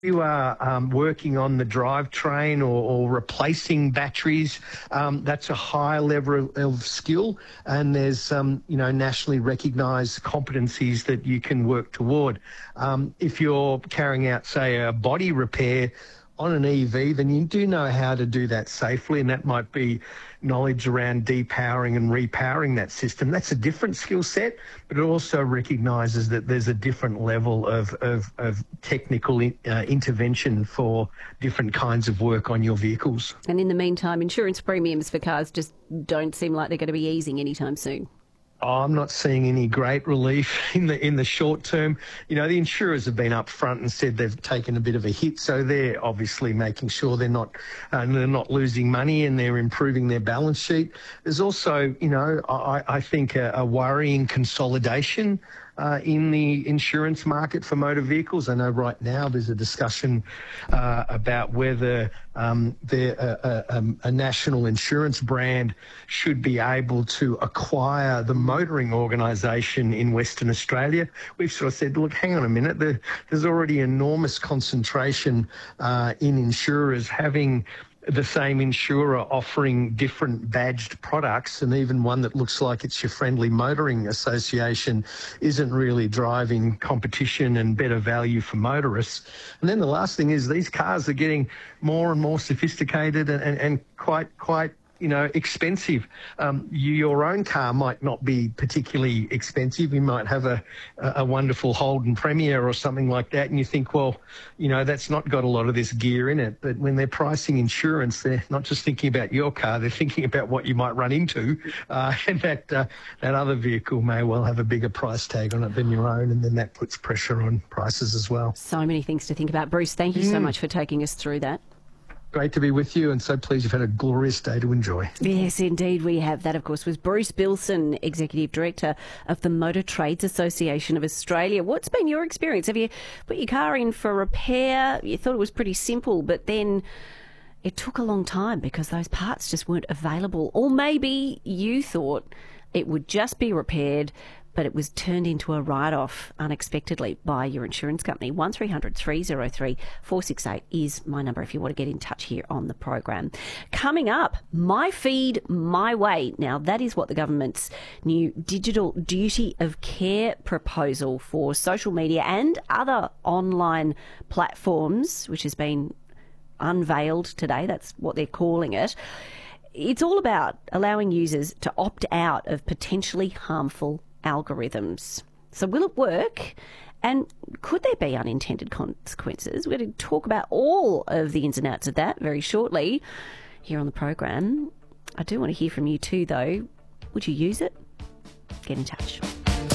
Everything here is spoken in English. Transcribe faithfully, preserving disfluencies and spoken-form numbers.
you are um, working on the drivetrain or, or replacing batteries, um, that's a high level of skill, and there's um, you know nationally recognised competencies that you can work toward. Um, if you're carrying out, say, a body repair on an E V, then you do know how to do that safely, and that might be knowledge around depowering and repowering that system. That's a different skill set, but it also recognises that there's a different level of, of, of technical uh, intervention for different kinds of work on your vehicles. And in the meantime, insurance premiums for cars just don't seem like they're going to be easing anytime soon. Oh, I'm not seeing any great relief in the in the short term. You know, the insurers have been up front and said they've taken a bit of a hit, so they're obviously making sure they're not uh, they're not losing money and they're improving their balance sheet. There's also, you know, I, I think a, a worrying consolidation Uh, in the insurance market for motor vehicles. I know right now there's a discussion uh, about whether um, there, uh, a, a national insurance brand should be able to acquire the motoring organisation in Western Australia. We've sort of said, look, hang on a minute, there, there's already enormous concentration uh, in insurers having the same insurer offering different badged products, and even one that looks like it's your friendly motoring association isn't really driving competition and better value for motorists. And then the last thing is these cars are getting more and more sophisticated and, and, and quite, quite you know, expensive. Um, you, your own car might not be particularly expensive. You might have a, a wonderful Holden Premier or something like that, and you think, well, you know, that's not got a lot of this gear in it. But when they're pricing insurance, they're not just thinking about your car, they're thinking about what you might run into, uh, and that uh, that other vehicle may well have a bigger price tag on it than your own, and then that puts pressure on prices as well. So many things to think about. Bruce, thank you mm. so much for taking us through that. Great to be with you, and so pleased you've had a glorious day to enjoy. Yes, indeed we have. That, of course, was Bruce Bilson, Executive Director of the Motor Trades Association of Australia. What's been your experience? Have you put your car in for repair? You thought it was pretty simple, but then it took a long time because those parts just weren't available. Or maybe you thought it would just be repaired, but it was turned into a write-off unexpectedly by your insurance company. one three hundred three oh three four six eight is my number if you want to get in touch here on the program. Coming up, My Feed, My Way. Now, that is what the government's new digital duty of care proposal for social media and other online platforms, which has been unveiled today. That's what they're calling it. It's all about allowing users to opt out of potentially harmful algorithms. So will it work? And could there be unintended consequences? We're going to talk about all of the ins and outs of that very shortly here on the program. I do want to hear from you too, though. Would you use it? Get in touch.